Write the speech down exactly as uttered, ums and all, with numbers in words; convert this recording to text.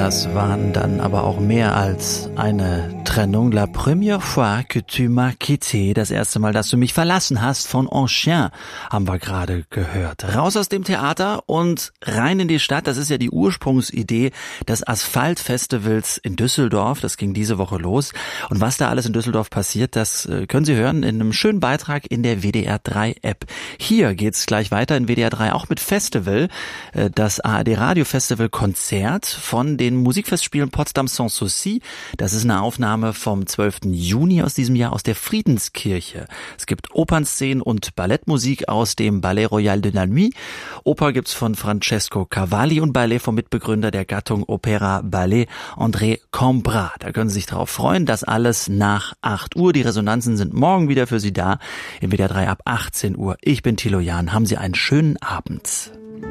Das waren dann aber auch mehr als eine Trennung. La première fois que tu m'as quitté, das erste Mal, dass du mich verlassen hast, von Ancien, haben wir gerade gehört. Raus aus dem Theater und rein in die Stadt. Das ist ja die Ursprungsidee des Asphaltfestivals in Düsseldorf. Das ging diese Woche los. Und was da alles in Düsseldorf passiert, das können Sie hören in einem schönen Beitrag in der W D R drei App. Hier geht's gleich weiter in W D R drei, auch mit Festival. Das A R D Radio Festival Konzert von den Musikfestspielen Potsdam Sans Souci. Das ist eine Aufnahme vom zwölften Juni aus diesem Jahr aus der Friedenskirche. Es gibt Opernszenen und Ballettmusik aus dem Ballet Royal de la Nuit. Oper gibt's von Francesco Cavalli und Ballet vom Mitbegründer der Gattung Opera Ballet, André Cambra. Da können Sie sich drauf freuen. Das alles nach acht Uhr. Die Resonanzen sind morgen wieder für Sie da. Im W D R drei ab achtzehn Uhr. Ich bin Thilo Jahn. Haben Sie einen schönen Abend.